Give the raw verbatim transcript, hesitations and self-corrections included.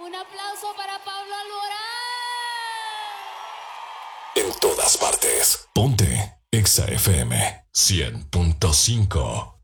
Un aplauso para Pablo Alborán. En todas partes. Ponte Exa F M cien punto cinco.